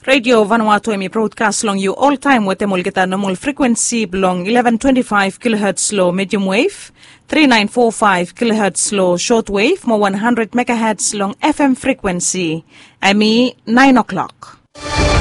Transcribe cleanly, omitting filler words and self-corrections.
Radio Vanuatu emi broadcast long you all time with emulgeta normal frequency belong 1125 kHz low medium wave, 3945 kHz low short wave, more 100 megahertz long FM frequency. Emi 9 o'clock.